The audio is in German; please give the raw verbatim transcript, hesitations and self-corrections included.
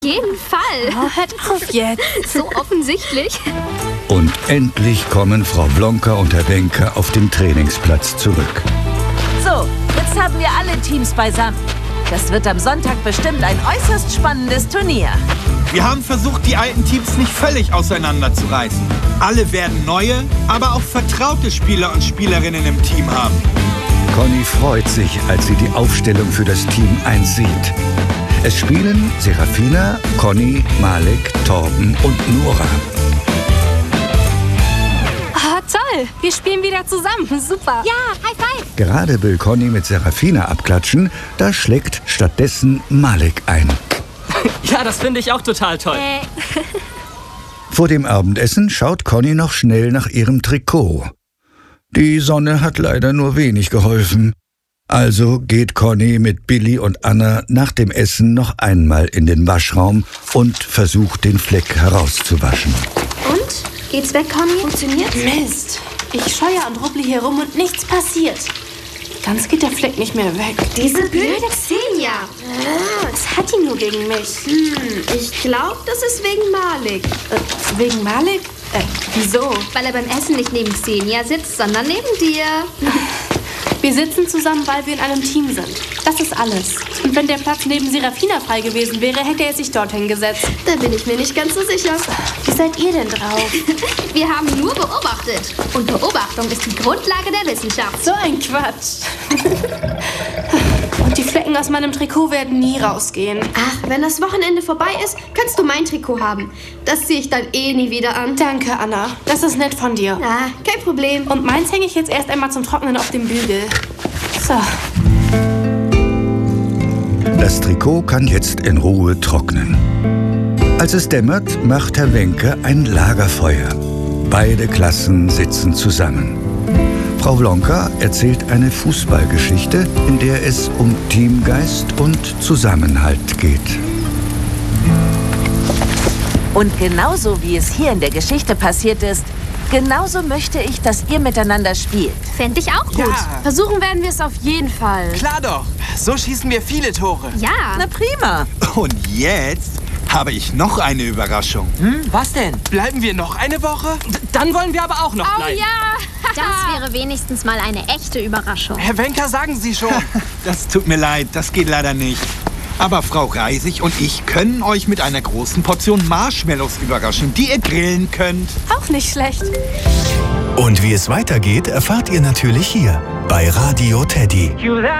jeden Fall. Oh, hört auf jetzt. So offensichtlich. Und endlich kommen Frau Wlonka und Herr Wenke auf den Trainingsplatz zurück. So, jetzt haben wir alle Teams beisammen. Das wird am Sonntag bestimmt ein äußerst spannendes Turnier. Wir haben versucht, die alten Teams nicht völlig auseinanderzureißen. Alle werden neue, aber auch vertraute Spieler und Spielerinnen im Team haben. Conny freut sich, als sie die Aufstellung für das Team einsieht. Es spielen Serafina, Conny, Malek, Torben und Nora. Oh, toll. Wir spielen wieder zusammen. Super. Ja, High Five. Gerade will Conny mit Serafina abklatschen, da schlägt stattdessen Malek ein. Ja, das finde ich auch total toll. Äh. Vor dem Abendessen schaut Conny noch schnell nach ihrem Trikot. Die Sonne hat leider nur wenig geholfen. Also geht Conny mit Billy und Anna nach dem Essen noch einmal in den Waschraum und versucht, den Fleck herauszuwaschen. Und? Geht's weg, Conny? Funktioniert's? Mist. Ich scheue und rupple hier rum und nichts passiert. Ganz geht der Fleck nicht mehr weg. Diese blöde Xenia. Was hat die nur gegen mich? Hm, ich glaube, das ist wegen Malek. Äh, wegen Malek? Äh, wieso? Weil er beim Essen nicht neben Xenia sitzt, sondern neben dir. Wir sitzen zusammen, weil wir in einem Team sind. Das ist alles. Und wenn der Platz neben Serafina frei gewesen wäre, hätte er sich dorthin gesetzt. Da bin ich mir nicht ganz so sicher. Wie seid ihr denn drauf? Wir haben nur beobachtet. Und Beobachtung ist die Grundlage der Wissenschaft. So ein Quatsch. Und die Flecken aus meinem Trikot werden nie rausgehen. Ach, wenn das Wochenende vorbei ist, kannst du mein Trikot haben. Das ziehe ich dann eh nie wieder an. Danke, Anna. Das ist nett von dir. Ah, kein Problem. Und meins hänge ich jetzt erst einmal zum Trocknen auf dem Bügel. So. Das Trikot kann jetzt in Ruhe trocknen. Als es dämmert, macht Herr Wenke ein Lagerfeuer. Beide Klassen sitzen zusammen. Frau Wlonka erzählt eine Fußballgeschichte, in der es um Teamgeist und Zusammenhalt geht. Und genauso wie es hier in der Geschichte passiert ist, genauso möchte ich, dass ihr miteinander spielt. Fände ich auch gut. Ja, Versuchen werden wir es auf jeden Fall. klar doch. So schießen wir viele Tore. Ja. Na prima. Und jetzt habe ich noch eine Überraschung. Hm, was denn? Bleiben wir noch eine Woche? D dann wollen wir aber auch noch bleiben. Das wäre wenigstens mal eine echte Überraschung. Herr Wenker, sagen Sie schon. Das tut mir leid, das geht leider nicht. Aber Frau Reisig und ich können euch mit einer großen Portion Marshmallows überraschen, die ihr grillen könnt. Auch nicht schlecht. Und wie es weitergeht, erfahrt ihr natürlich hier bei Radio Teddy.